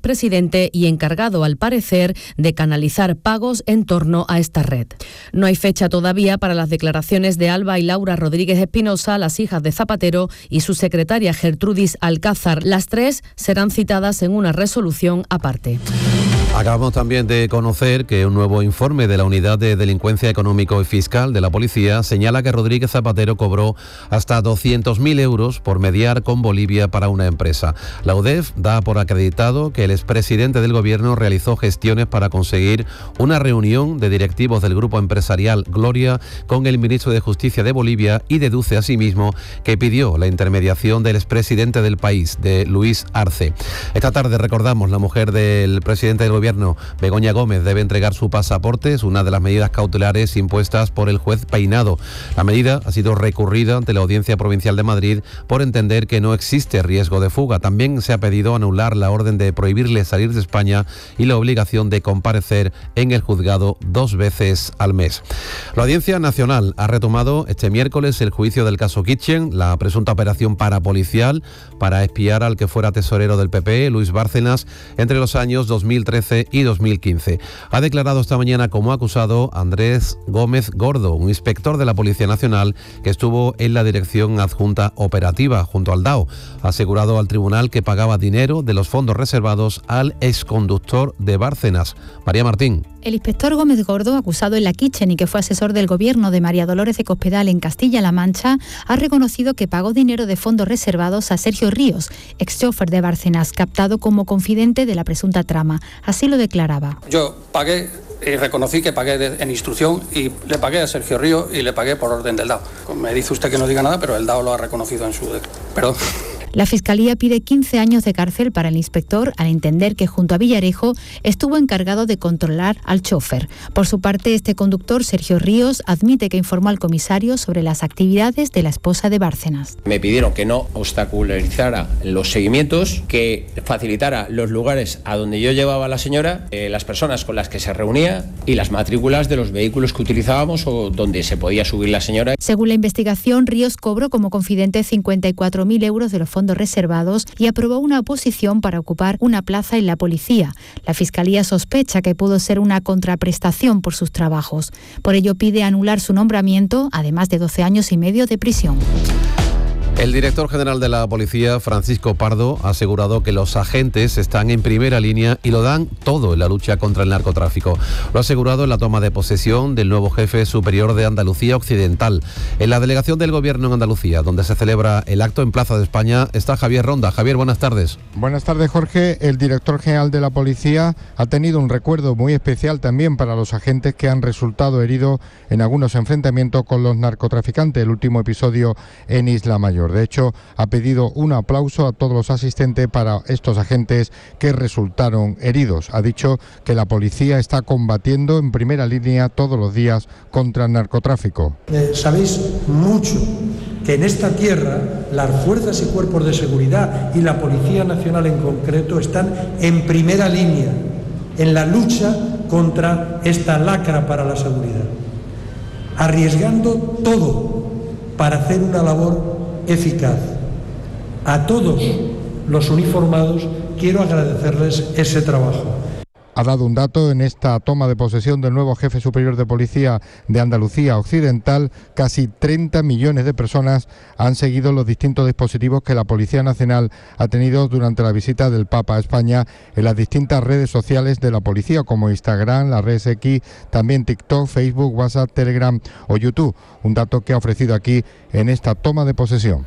expresidente y encargado, al parecer, de canalizar pagos en torno a esta red. No hay fecha todavía para las declaraciones de Alba y Laura Rodríguez Espinosa, las hijas de Zapatero, y su secretaria Gertrudis Alcázar. Las tres serán citadas en una resolución aparte. Acabamos también de conocer que un nuevo informe de la Unidad de Delincuencia Económico y Fiscal de la Policía señala que Rodríguez Zapatero cobró hasta 200.000 euros por mediar con Bolivia para una empresa. La UDEF da por acreditado que el expresidente del Gobierno realizó gestiones para conseguir una reunión de directivos del grupo empresarial Gloria con el ministro de Justicia de Bolivia y deduce asimismo que pidió la intermediación del expresidente del país, de Luis Arce. Esta tarde, recordamos, la mujer del presidente del Gobierno, Begoña Gómez, debe entregar su pasaporte. Es una de las medidas cautelares impuestas por el juez Peinado. La medida ha sido recurrida ante la Audiencia Provincial de Madrid por entender que no existe riesgo de fuga. También se ha pedido anular la orden de prohibirle salir de España y la obligación de comparecer en el juzgado 2 veces al mes. La Audiencia Nacional ha retomado este miércoles el juicio del caso Kitchen, la presunta operación parapolicial para espiar al que fuera tesorero del PP, Luis Bárcenas, entre los años 2013 y 2015. Ha declarado esta mañana como acusado Andrés Gómez Gordo, un inspector de la Policía Nacional que estuvo en la Dirección Adjunta Operativa junto al DAO. Ha asegurado al tribunal que pagaba dinero de los fondos reservados al exconductor de Bárcenas. María Martín. El inspector Gómez Gordo, acusado en la Kitchen y que fue asesor del gobierno de María Dolores de Cospedal en Castilla-La Mancha, ha reconocido que pagó dinero de fondos reservados a Sergio Ríos, ex-chofer de Bárcenas, captado como confidente de la presunta trama. Así lo declaraba. Yo pagué y reconocí que pagué en instrucción y le pagué a Sergio Ríos y le pagué por orden del DAO. Me dice usted que no diga nada, pero el DAO lo ha reconocido en su... Perdón. La Fiscalía pide 15 años de cárcel para el inspector al entender que junto a Villarejo estuvo encargado de controlar al chofer. Por su parte, este conductor, Sergio Ríos, admite que informó al comisario sobre las actividades de la esposa de Bárcenas. Me pidieron que no obstaculizara los seguimientos, que facilitara los lugares a donde yo llevaba a la señora, las personas con las que se reunía y las matrículas de los vehículos que utilizábamos o donde se podía subir la señora. Según la investigación, Ríos cobró como confidente 54.000 euros de los fondos reservados y aprobó una oposición para ocupar una plaza en la policía. La Fiscalía sospecha que pudo ser una contraprestación por sus trabajos. Por ello pide anular su nombramiento, además de 12 años y medio de prisión. El director general de la Policía, Francisco Pardo, ha asegurado que los agentes están en primera línea y lo dan todo en la lucha contra el narcotráfico. Lo ha asegurado en la toma de posesión del nuevo jefe superior de Andalucía Occidental. En la delegación del Gobierno en Andalucía, donde se celebra el acto en Plaza de España, está Javier Ronda. Javier, buenas tardes. Buenas tardes, Jorge. El director general de la Policía ha tenido un recuerdo muy especial también para los agentes que han resultado heridos en algunos enfrentamientos con los narcotraficantes, el último episodio en Isla Mayor. De hecho, ha pedido un aplauso a todos los asistentes para estos agentes que resultaron heridos. Ha dicho que la policía está combatiendo en primera línea todos los días contra el narcotráfico. Sabéis mucho que en esta tierra las fuerzas y cuerpos de seguridad y la Policía Nacional en concreto están en primera línea en la lucha contra esta lacra para la seguridad, arriesgando todo para hacer una labor eficaz. A todos los uniformados quiero agradecerles ese trabajo. Ha dado un dato en esta toma de posesión del nuevo jefe superior de policía de Andalucía Occidental. Casi 30 millones de personas han seguido los distintos dispositivos que la Policía Nacional ha tenido durante la visita del Papa a España en las distintas redes sociales de la policía, como Instagram, las redes X, también TikTok, Facebook, WhatsApp, Telegram o YouTube. Un dato que ha ofrecido aquí en esta toma de posesión.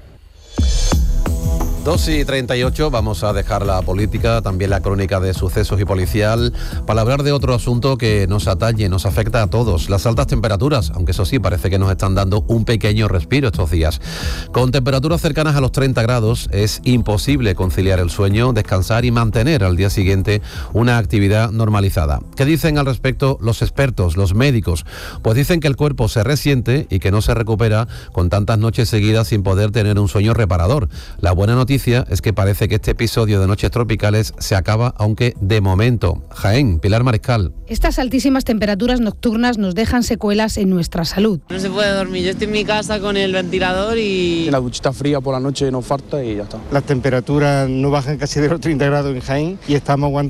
2:38, vamos a dejar la política, también la crónica de sucesos y policial, para hablar de otro asunto que nos atañe, nos afecta a todos, las altas temperaturas, aunque eso sí, parece que nos están dando un pequeño respiro estos días. Con temperaturas cercanas a los 30 grados es imposible conciliar el sueño, descansar y mantener al día siguiente una actividad normalizada. ¿Qué dicen al respecto los expertos, los médicos? Pues dicen que el cuerpo se resiente y que no se recupera con tantas noches seguidas sin poder tener un sueño reparador. La buena noticia es que parece que este episodio de noches tropicales se acaba, aunque de momento. Jaén, Pilar Mariscal. Estas altísimas temperaturas nocturnas nos dejan secuelas en nuestra salud. No se puede dormir, yo estoy en mi casa con el ventilador y... La duchita fría por la noche nos falta y ya está. Las temperaturas no bajan casi de los 30 grados en Jaén y estamos aguantando